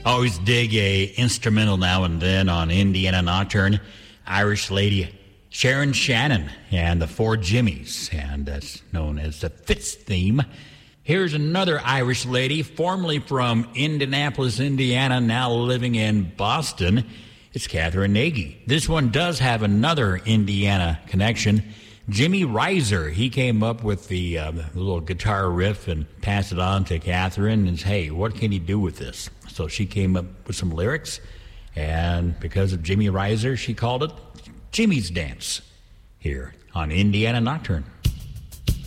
Always dig a instrumental now and then on Indiana Nocturne. Irish lady Sharon Shannon and the Four Jimmies, and that's known as the Fitz theme. Here's another Irish lady, formerly from Indianapolis, Indiana, now living in Boston. It's Catherine Nagy. This one does have another Indiana connection. Jimmy Reiser, he came up with the little guitar riff and passed it on to Catherine and said, hey, what can you do with this? So she came up with some lyrics, and because of Jimmy Reiser, she called it Jimmy's Dance here on Indiana Nocturne.